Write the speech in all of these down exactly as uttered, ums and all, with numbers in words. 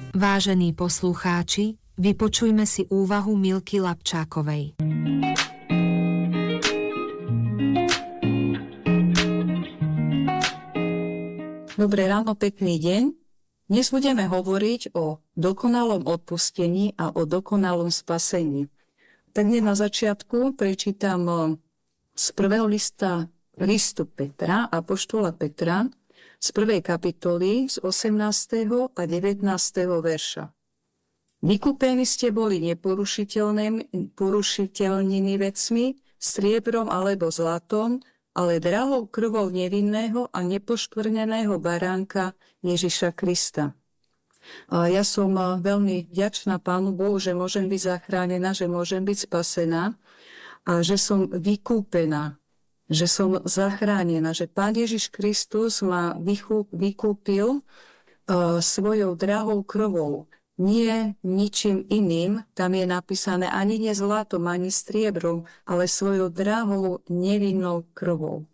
Vážení poslucháči, vypočujme si úvahu Milky Lapčákovej. Dobré ráno, pekný deň. Dnes budeme hovoriť o dokonalom odpustení a o dokonalom spasení. Tak hneď na začiatku prečítam z prvého lista listu Petra, apoštola Petra, z prvej kapitoly, z osemnásteho a devätnásteho verša. Vykúpení ste boli neporušiteľnými vecmi, striebrom alebo zlatom, ale drahou krvou nevinného a nepoškvrneného baránka Ježiša Krista. A ja som veľmi vďačná Pánu Bohu, že môžem byť zachránená, že môžem byť spasená a že som vykúpená, že som zachránená, že Pán Ježiš Kristus ma vykúpil uh, svojou drahou krvou. Nie ničím iným, tam je napísané ani nie zlatom, ani striebrom, ale svojou drahou nevinnou krvou.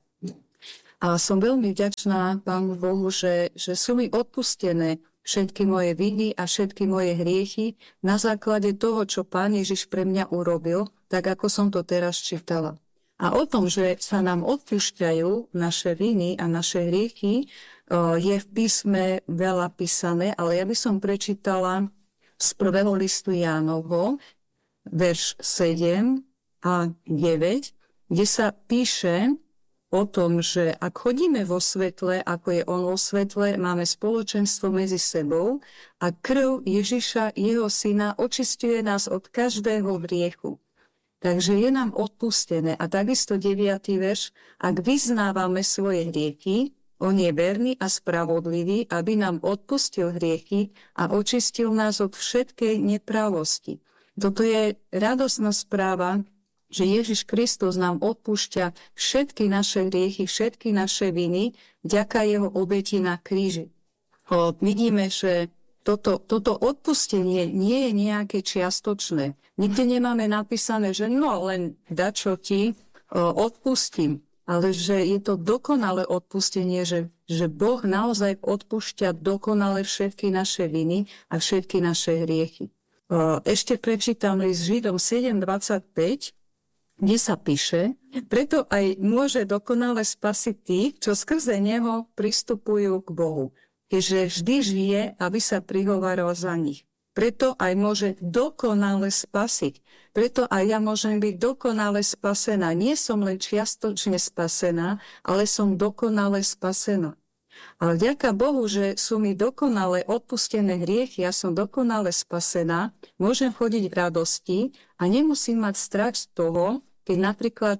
A som veľmi vďačná Pánu Bohu, že, že sú mi odpustené všetky moje viny a všetky moje hriechy na základe toho, čo Pán Ježiš pre mňa urobil, tak ako som to teraz čítala. A o tom, že sa nám odpúšťajú naše viny a naše hriechy, je v písme veľa písané, ale ja by som prečítala z prvého listu Jánovho, verš sedem a deväť, kde sa píše o tom, že ak chodíme vo svetle, ako je on vo svetle, máme spoločenstvo medzi sebou a krv Ježiša, jeho syna, očisťuje nás od každého hriechu. Takže je nám odpustené. A takisto deviaty verš, ak vyznávame svoje hriechy, on je verný a spravodlivý, aby nám odpustil hriechy a očistil nás od všetkej nepravosti. Toto je radosná správa, že Ježiš Kristus nám odpúšťa všetky naše hriechy, všetky naše viny, vďaka jeho obeti na kríži. O, vidíme, že Toto, toto odpustenie nie je nejaké čiastočné. Nikde nemáme napísané, že no len dačo ti o, odpustím, ale že je to dokonalé odpustenie, že, že Boh naozaj odpúšťa dokonale všetky naše viny a všetky naše hriechy. O, ešte prečítam list Židom sedem dvadsaťpäť, kde sa píše, preto aj môže dokonale spasiť tých, čo skrze neho pristupujú k Bohu, keďže vždy žije, aby sa prihováral za nich. Preto aj môže dokonale spasiť. Preto aj ja môžem byť dokonale spasená. Nie som len čiastočne spasená, ale som dokonale spasená. A vďaka Bohu, že sú mi dokonale odpustené hriechy, ja som dokonale spasená, môžem chodiť v radosti a nemusím mať strach z toho, keď napríklad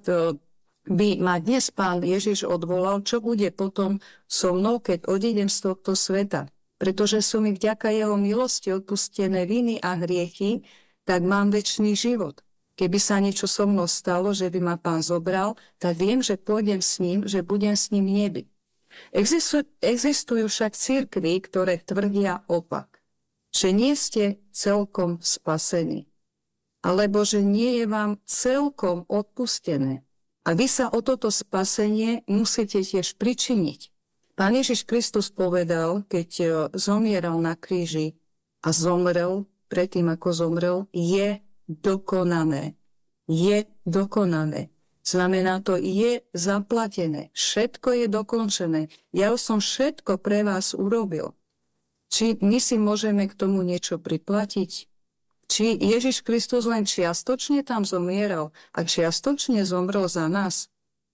by ma dnes Pán Ježiš odvolal, čo bude potom so mnou, keď odídem z tohto sveta. Pretože sú mi vďaka jeho milosti odpustené viny a hriechy, tak mám večný život. Keby sa niečo so mnou stalo, že by ma Pán zobral, tak viem, že pôjdem s ním, že budem s ním v nebi. Existujú, existujú však cirkvi, ktoré tvrdia opak. Že nie ste celkom spasení. Alebo že nie je vám celkom odpustené. A vy sa o toto spasenie musíte tiež pričiniť. Pán Ježiš Kristus povedal, keď zomieral na kríži a zomrel, predtým ako zomrel, je dokonané. Je dokonané. Znamená to, je zaplatené. Všetko je dokončené. Ja už som všetko pre vás urobil. Či my si môžeme k tomu niečo priplatiť? Či Ježiš Kristus len čiastočne tam zomieral a čiastočne zomrel za nás?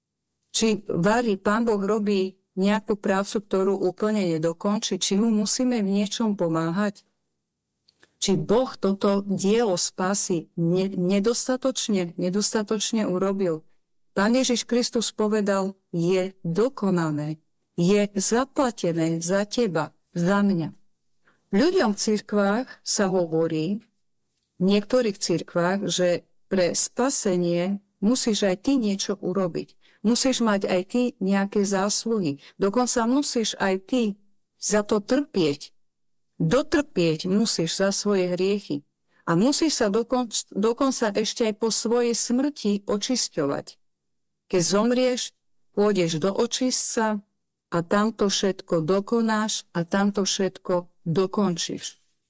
Či varí Pán Boh robí nejakú prácu, ktorú úplne nedokončí? Či mu musíme v niečom pomáhať? Či Boh toto dielo spásy nedostatočne, nedostatočne urobil? Pán Ježiš Kristus povedal, je dokonané, je zaplatené za teba, za mňa. Ľuďom v cirkvách sa hovorí, v niektorých cirkvách, že pre spasenie musíš aj ty niečo urobiť. Musíš mať aj ty nejaké zásluhy. Dokonca musíš aj ty za to trpieť. Dotrpieť musíš za svoje hriechy. A musíš sa dokon, dokonca ešte aj po svojej smrti očisťovať. Keď zomrieš, pôjdeš do očistca a tamto všetko dokonáš a tamto všetko dokončíš.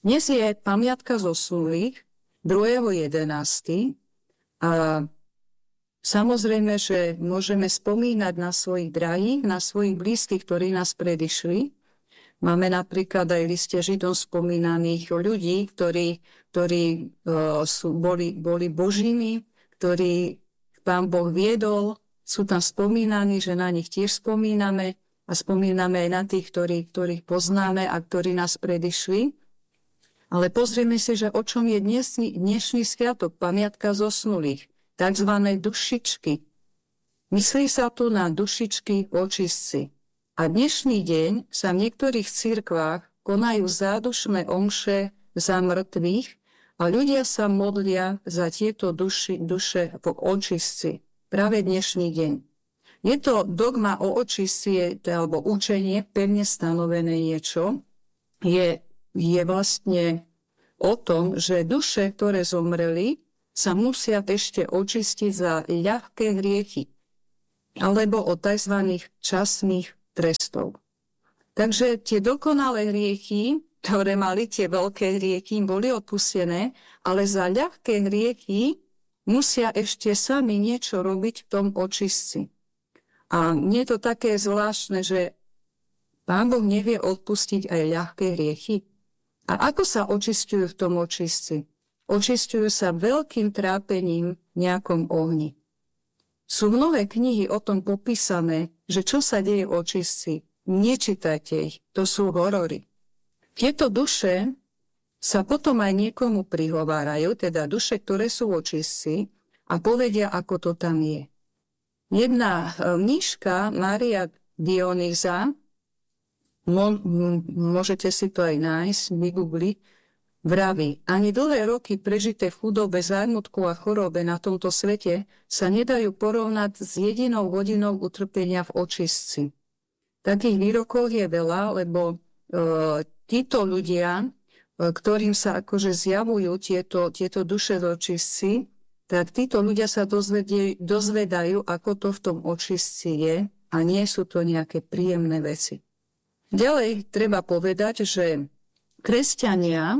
Dnes je pamiatka zosnulých, druhého jedenásteho a samozrejme, že môžeme spomínať na svojich drahých, na svojich blízkych, ktorí nás predišli. Máme napríklad aj v liste Židom spomínaných ľudí, ktorí, ktorí uh, sú, boli, boli božími, ktorí Pán Boh viedol, sú tam spomínaní, že na nich tiež spomíname a spomíname aj na tých, ktorí, ktorých poznáme a ktorí nás predišli. Ale pozrieme si, že o čom je dnesný, dnešný sviatok, pamiatka zosnulých, takzvané dušičky. Myslí sa tu na dušičky očistci. A dnešný deň sa v niektorých cirkvách konajú zádušné omše za mŕtvych a ľudia sa modlia za tieto duši, duše v očistci. Práve dnešný deň. Je to dogma o očistci, alebo učenie, pevne stanovené niečo. Je, je vlastne o tom, že duše, ktoré zomreli, sa musia ešte očistiť za ľahké hriechy. Alebo o tzv. Časných trestov. Takže tie dokonalé hriechy, ktoré mali tie veľké hriechy, boli odpustené, ale za ľahké hriechy musia ešte sami niečo robiť v tom očistci. A nie je to také zvláštne, že Pán Boh nevie odpustiť aj ľahké hriechy. A ako sa očistujú v tom očistci? Očistujú sa veľkým trápením v nejakom ohni. Sú mnohé knihy o tom popísané, že čo sa deje v očistci. Nečítajte ich, to sú horory. Tieto duše sa potom aj niekomu prihovárajú, teda duše, ktoré sú v očistci, a povedia, ako to tam je. Jedna mníška, Mária Dionýza, môžete si to aj nájsť, vygoogliť, vraví, ani dlhé roky prežité v chudobe, zármutku a chorobe na tomto svete sa nedajú porovnať s jedinou hodinou utrpenia v očistci. Takých výrokov je veľa, lebo e, títo ľudia, e, ktorým sa akože zjavujú tieto, tieto duše v očistci, tak títo ľudia sa dozvedajú, dozvedajú, ako to v tom očistci je a nie sú to nejaké príjemné veci. Ďalej treba povedať, že kresťania,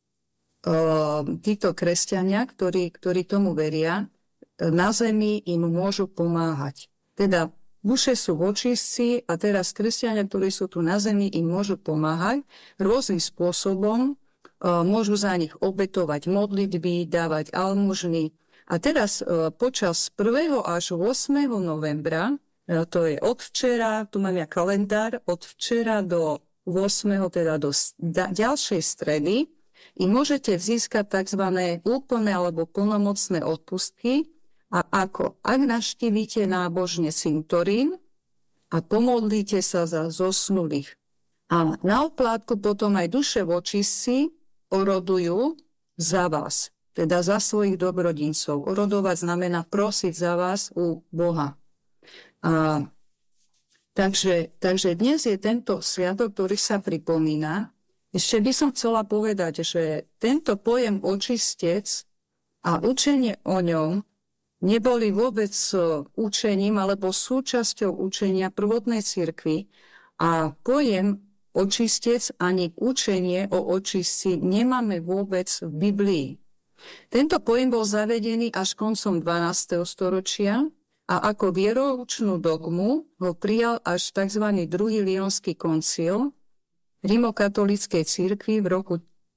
títo kresťania, ktorí, ktorí tomu veria, na zemi im môžu pomáhať. Teda duše sú v očistci a teraz kresťania, ktorí sú tu na zemi, im môžu pomáhať rôznym spôsobom, môžu za nich obetovať modlitby, dávať almužny. A teraz počas prvého až ôsmeho novembra, to je od včera, tu mám ja kalendár, od včera do ôsmeho, teda do ďalšej stredy, i môžete získať tzv. Úplné alebo plnomocné odpustky a ako? Ak navštívite nábožne cintorín a pomodlíte sa za zosnulých. A na oplátku potom aj duše v očistci orodujú za vás, teda za svojich dobrodincov. Orodovať znamená prosiť za vás u Boha. A, takže, takže dnes je tento sviatok, ktorý sa pripomína. Ešte by som chcela povedať, že tento pojem očistec a učenie o ňom neboli vôbec učením alebo súčasťou učenia prvotnej cirkvi a pojem očistec ani učenie o očistci nemáme vôbec v Biblii. Tento pojem bol zavedený až koncom dvanásteho storočia a ako vieroučnú dogmu ho prijal až tzv. Druhý Lyonský koncil rimokatolíckej cirkvi v roku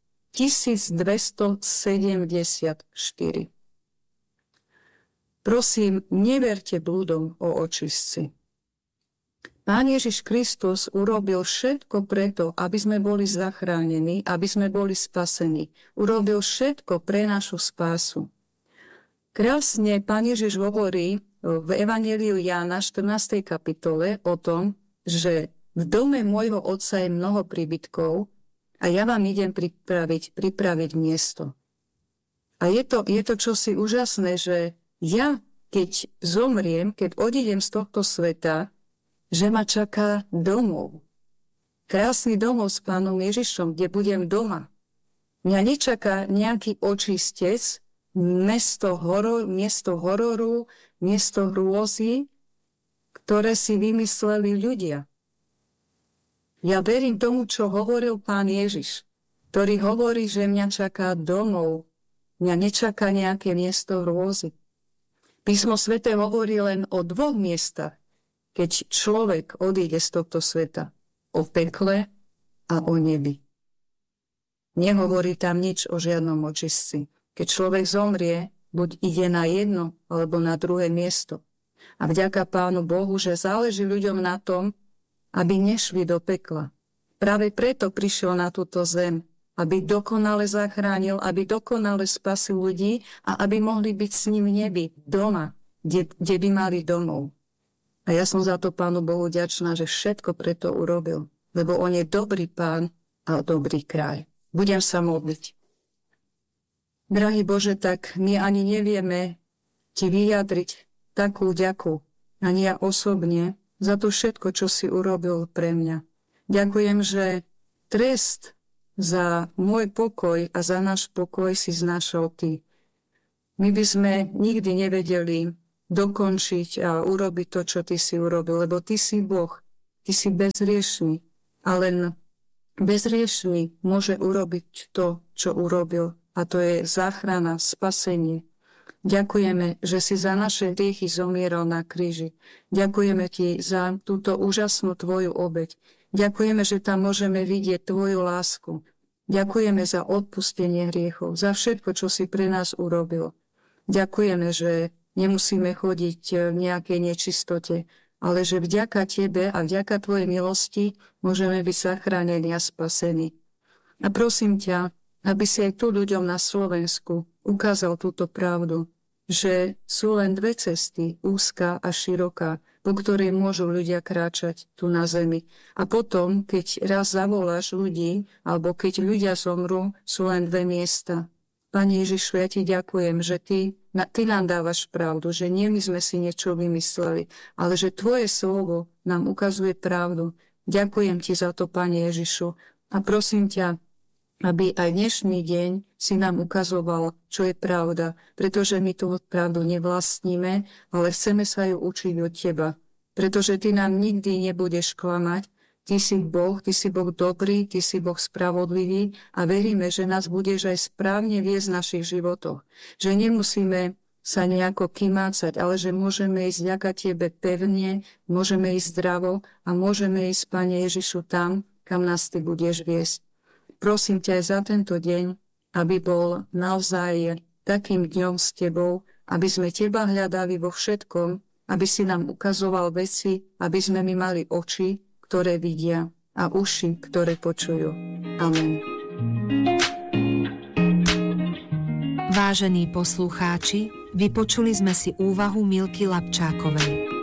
tisícdvestosedemdesiatštyri. Prosím, neverte blúdom o očistci. Pán Ježiš Kristus urobil všetko preto, aby sme boli zachránení, aby sme boli spasení. Urobil všetko pre našu spásu. Krásne Pán Ježiš hovorí v Evanjeliu Jána štrnástej kapitole o tom, že v dome môjho otca je mnoho príbytkov a ja vám idem pripraviť, pripraviť miesto. A je to, je to čosi úžasné, že ja, keď zomriem, keď odídem z tohto sveta, že ma čaká domov. Krásny domov s Pánom Ježišom, kde budem doma. Mňa nečaká nejaký očistec, mesto, horor, miesto hororu, miesto hrôzy, ktoré si vymysleli ľudia. Ja verím tomu, čo hovoril Pán Ježiš. ktorý hovorí, že mňa čaká domov, mňa nečaká nejaké miesto hrôzy. Písmo sväté hovorí len o dvoch miestach, keď človek odíde z tohto sveta. O pekle a o nebi. Nehovorí tam nič o žiadnom očistci. Keď človek zomrie, buď ide na jedno, alebo na druhé miesto. A vďaka Pánu Bohu, že záleží ľuďom na tom, aby nešli do pekla. Práve preto prišiel na túto zem, aby dokonale zachránil, aby dokonale spasil ľudí a aby mohli byť s ním v nebi, doma, kde, kde by mali domov. A ja som za to Pánu Bohu vďačná, že všetko preto urobil, lebo on je dobrý Pán a dobrý kráľ. Budem sa modliť. Drahý Bože, tak my ani nevieme ti vyjadriť takú vďaku, ani ja osobne, za to všetko, čo si urobil pre mňa. Ďakujem, že trest za môj pokoj a za náš pokoj si znášal ty. My by sme nikdy nevedeli dokončiť a urobiť to, čo ty si urobil, lebo ty si Boh, ty si bezriešný a len bezriešný môže urobiť to, čo urobil, a to je záchrana, spasenie. Ďakujeme, že si za naše hriechy zomieral na kríži. Ďakujeme ti za túto úžasnú tvoju obeť. Ďakujeme, že tam môžeme vidieť tvoju lásku. Ďakujeme za odpustenie hriechov, za všetko, čo si pre nás urobil. Ďakujeme, že nemusíme chodiť v nejakej nečistote, ale že vďaka tebe a vďaka tvojej milosti môžeme byť zachránení a spasení. A prosím ťa, aby si aj tu ľuďom na Slovensku ukázal túto pravdu, že sú len dve cesty, úzka a široká, po ktorej môžu ľudia kráčať tu na zemi. A potom, keď raz zavoláš ľudí, alebo keď ľudia zomrú, sú len dve miesta. Pane Ježišu, ja ti ďakujem, že ty, na, ty nám dávaš pravdu, že nie my sme si niečo vymysleli, ale že tvoje slovo nám ukazuje pravdu. Ďakujem ti za to, Pane Ježišu, a prosím ťa, aby aj dnešný deň si nám ukazoval, čo je pravda, pretože my tú pravdu nevlastníme, ale chceme sa ju učiť od teba, pretože ty nám nikdy nebudeš klamať. Ty si Boh, ty si Boh dobrý, ty si Boh spravodlivý a veríme, že nás budeš aj správne viesť v našich životoch. Že nemusíme sa nejako kymácať, ale že môžeme ísť vďaka tebe pevne, môžeme ísť zdravo a môžeme ísť, Pane Ježišu, tam, kam nás ty budeš viesť. Prosím ťa aj za tento deň, aby bol naozaj takým dňom s tebou, aby sme teba hľadali vo všetkom, aby si nám ukazoval veci, aby sme my mali oči, ktoré vidia, a uši, ktoré počujú. Amen. Vážení poslucháči, vypočuli sme si úvahu Milky Lapčákovej.